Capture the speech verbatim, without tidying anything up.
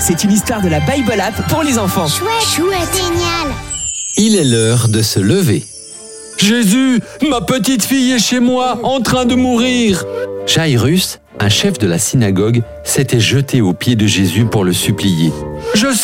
c'est une histoire de la Bible App pour les enfants. Chouette, chouette, génial. Il est l'heure de se lever. Jésus, ma petite fille est chez moi, en train de mourir. Jairus, un chef de la synagogue, s'était jeté aux pieds de Jésus pour le supplier. Je